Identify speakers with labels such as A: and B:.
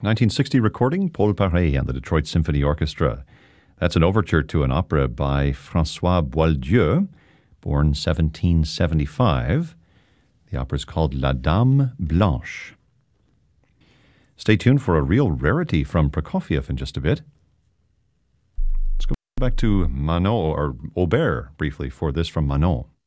A: 1960 recording, Paul Paré and the Detroit Symphony Orchestra. That's an overture to an opera by François Boieldieu, born 1775. The opera is called La Dame Blanche. Stay tuned for a real rarity from Prokofiev in just a bit. Let's go back to Manon, or Aubert, briefly, for this from Manon.